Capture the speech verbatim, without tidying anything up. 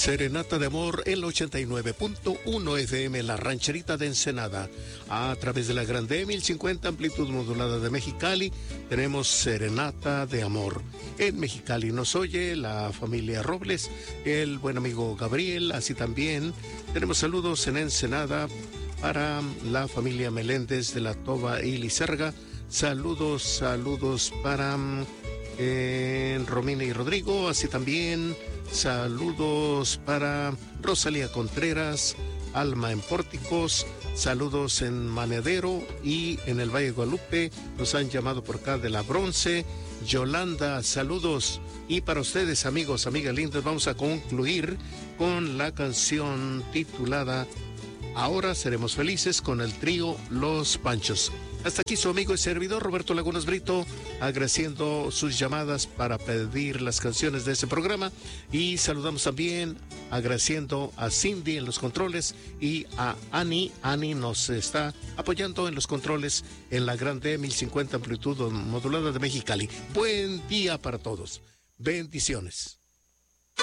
Serenata de Amor en la ochenta y nueve punto uno F M, La Rancherita de Ensenada. A través de la Grande mil cincuenta, amplitud modulada de Mexicali, tenemos Serenata de Amor. En Mexicali nos oye la familia Robles, el buen amigo Gabriel, así también tenemos saludos en Ensenada para la familia Meléndez de la Toba y Lizarga. Saludos, saludos para eh, Romina y Rodrigo, así también saludos para Rosalía Contreras, Alma en Pórticos, saludos en Manedero y en el Valle de Guadalupe, nos han llamado por acá de la Bronce. Yolanda, saludos. Y para ustedes, amigos, amigas lindas, vamos a concluir con la canción titulada Ahora Seremos Felices, con el trío Los Panchos. Hasta aquí su amigo y servidor Roberto Lagunas Brito, agradeciendo sus llamadas para pedir las canciones de este programa, y saludamos también agradeciendo a Cindy en los controles y a Ani. Ani nos está apoyando en los controles en la Grande mil cincuenta, amplitud modulada de Mexicali. Buen día para todos. Bendiciones.